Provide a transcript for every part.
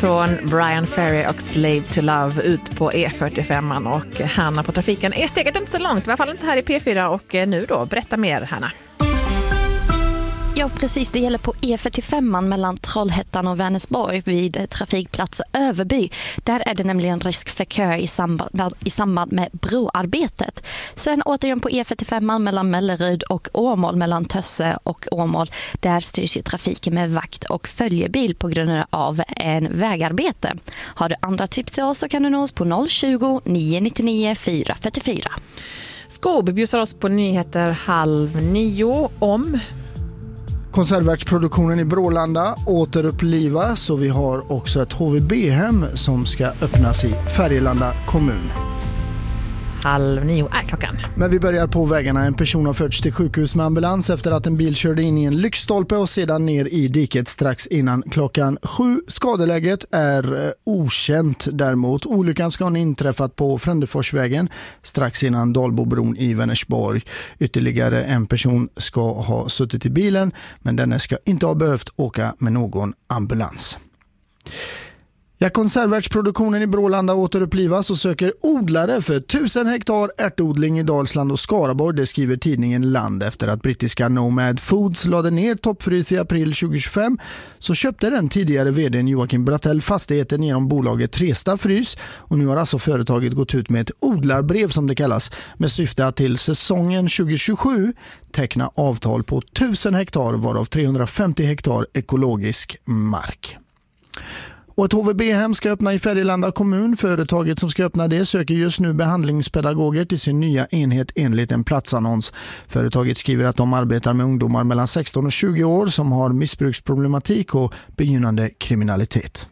från Brian Ferry och Slave to Love ut på E45 och Hanna på trafiken är steget inte så långt, i alla fall inte här i P4 och nu då, berätta mer Hanna. Ja, precis. Det gäller på E45 mellan Trollhättan och Vänersborg vid trafikplats Överby. Där är det nämligen risk för kö i samband med broarbetet. Sen återigen på E45 mellan Mellerud och Åmål, mellan Tösse och Åmål. Där styrs ju trafiken med vakt och följebil på grund av en vägarbete. Har du andra tips till oss så kan du nå oss på 020-999 444. Skob bjussar oss på nyheter 8:30 om konservärtsproduktionen i Brålanda återupplivas och vi har också ett HVB-hem som ska öppnas i Färgelanda kommun. 8:30 är klockan. Men vi börjar på vägarna. En person har förts till sjukhus med ambulans efter att en bil körde in i en lyktstolpe och sedan ner i diket strax innan klockan 7. Skadeläget är okänt däremot. Olyckan ska ha inträffat på Frändeforsvägen strax innan Dalbobron i Vänersborg. Ytterligare en person ska ha suttit i bilen, men denne ska inte ha behövt åka med någon ambulans. Ja, konservärtsproduktionen i Brålanda återupplivas och söker odlare för 1000 hektar ärtodling i Dalsland och Skaraborg. Det skriver tidningen Land. Efter att brittiska Nomad Foods lade ner Toppfrys i april 2025 så köpte den tidigare vdn Joakim Brattell fastigheten genom bolaget Tresta Frys. Och nu har alltså företaget gått ut med ett odlarbrev som det kallas med syfte att till säsongen 2027 teckna avtal på 1000 hektar varav 350 hektar ekologisk mark. Och ett HVB-hem ska öppna i Färgelanda kommun. Företaget som ska öppna det söker just nu behandlingspedagoger till sin nya enhet enligt en platsannons. Företaget skriver att de arbetar med ungdomar mellan 16 och 20 år som har missbruksproblematik och begynnande kriminalitet.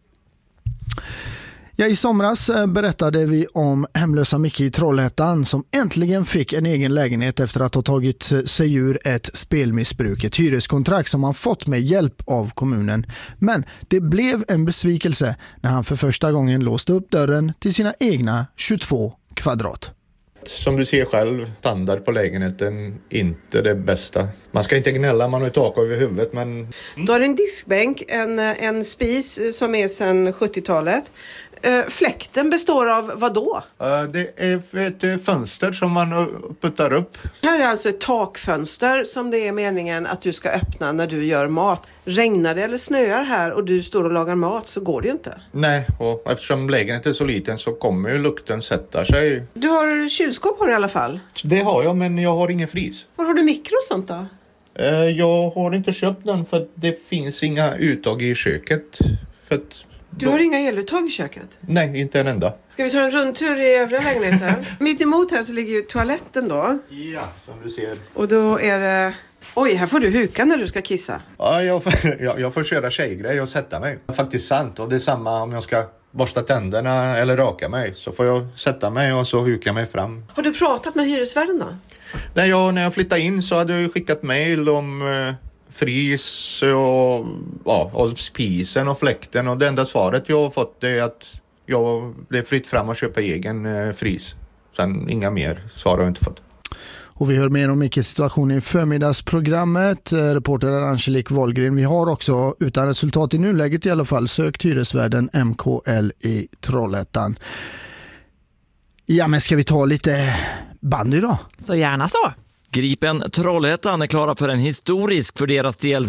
Ja, i somras berättade vi om hemlösa Micke i Trollhättan som äntligen fick en egen lägenhet efter att ha tagit sig ur ett spelmissbruk. Ett hyreskontrakt som han fått med hjälp av kommunen. Men det blev en besvikelse när han för första gången låste upp dörren till sina egna 22 kvadrat. Som du ser själv, standard på lägenheten inte det bästa. Man ska inte gnälla, man har ett tak över huvudet, men... Du har en diskbänk, en spis som är sedan 70-talet. Fläkten består av vad då? Det är ett fönster som man puttar upp. Här är alltså ett takfönster som det är meningen att du ska öppna när du gör mat. Regnar det eller snöar här och du står och lagar mat så går det ju inte. Nej, och eftersom lägenheten är så liten så kommer ju lukten sätta sig. Du har kylskåp har du i alla fall? Det har jag, men jag har ingen frys. Var har du mikro och sånt då? Jag har inte köpt den för att det finns inga uttag i köket. För att du har inga eluttag i köket? Nej, inte en enda. Ska vi ta en rundtur i övriga lägenheten? Mitt emot här så ligger ju toaletten då. Ja, som du ser. Och då är det... Oj, här får du huka när du ska kissa. Ja, jag får köra tjejgrej och sätta mig. Det är faktiskt sant. Och det är samma om jag ska borsta tänderna eller raka mig. Så får jag sätta mig och så huka mig fram. Har du pratat med hyresvärden då? Nej, när jag flyttade in så hade jag skickat mejl om... frys och spisen och fläkten, och det enda svaret jag har fått är att det är fritt fram att köpa egen frys. Sen inga mer svar har jag inte fått. Och vi hör mer om Mickes situation i förmiddagsprogrammet. Reporter Angelique Wahlgren. Vi har också, utan resultat i nuläget i alla fall, sökt hyresvärden MKL i Trollhättan. Ja, men ska vi ta lite bandy då? Så gärna så. Gripen Trollhättan är klara för en historisk för deras del